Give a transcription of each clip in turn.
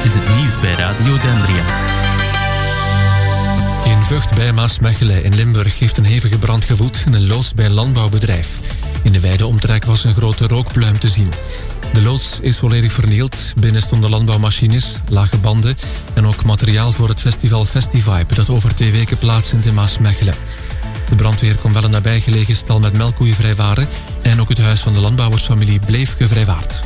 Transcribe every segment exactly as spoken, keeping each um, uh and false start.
is het nieuws bij Radio Dendria. In Vught bij Maasmechelen in Limburg heeft een hevige brand gewoed in een loods bij een landbouwbedrijf. In de wijde omtrek was een grote rookpluim te zien. De loods is volledig vernield. Binnen stonden landbouwmachines, lage banden en ook materiaal voor het festival Festivibe dat over twee weken plaatsvindt in Maasmechelen. De brandweer kon wel een nabijgelegen stal met melkkoeien vrijwaren en ook het huis van de landbouwersfamilie bleef gevrijwaard.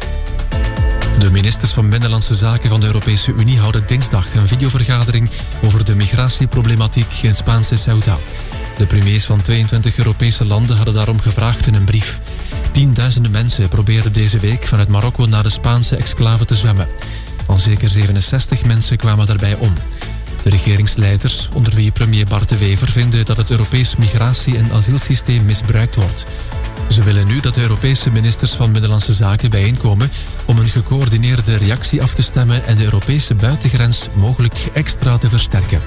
De ministers van Binnenlandse Zaken van de Europese Unie houden dinsdag een videovergadering over de migratieproblematiek in het Spaanse Ceuta. De premiers van tweeëntwintig Europese landen hadden daarom gevraagd in een brief. Tienduizenden mensen probeerden deze week vanuit Marokko naar de Spaanse exclave te zwemmen. Al zeker zevenenzestig mensen kwamen daarbij om. De regeringsleiders, onder wie premier Bart de Wever, vinden dat het Europees migratie- en asielsysteem misbruikt wordt. Ze willen nu dat de Europese ministers van Binnenlandse Zaken bijeenkomen om een gecoördineerde reactie af te stemmen en de Europese buitengrens mogelijk extra te versterken.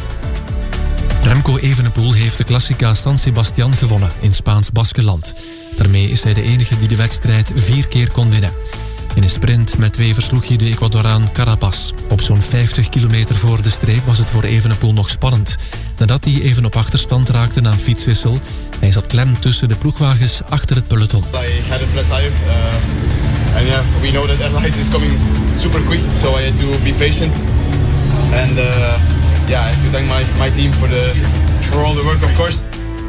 Remco Evenepoel heeft de Classica San Sebastián gewonnen in Spaans Baskenland. Daarmee is hij de enige die de wedstrijd vier keer kon winnen. In een sprint met twee versloeg hij de Ecuadoraan Carapaz. Op zo'n vijftig kilometer voor de streep was het voor Evenepoel nog spannend. Nadat hij even op achterstand raakte na een fietswissel. Hij zat klem tussen de ploegwagens achter het peloton. I had a flat tire. Uh, and yeah, we know that Airlines is coming super quick, so I had to be patient. And uh, yeah, I have to thank my, my team for, the, for all the work, of course.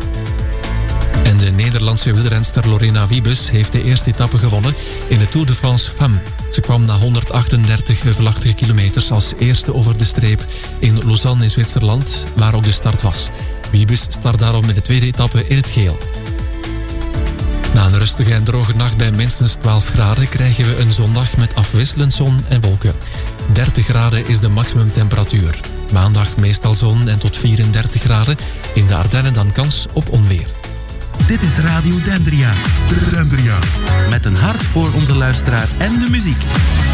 En de Nederlandse wielrenster Lorena Wiebes heeft de eerste etappe gewonnen in de Tour de France Femmes. Ze kwam na honderdachtendertig heuvelachtige kilometers als eerste over de streep in Lausanne in Zwitserland, waar ook de start was. Wiebes start daarom in de tweede etappe in het geel. Na een rustige en droge nacht bij minstens twaalf graden krijgen we een zondag met afwisselend zon en wolken. dertig graden is de maximumtemperatuur. Maandag meestal zon en tot vierendertig graden. In de Ardennen dan kans op onweer. Dit is Radio Dendria. Dendria. Met een hart voor onze luisteraar en de muziek.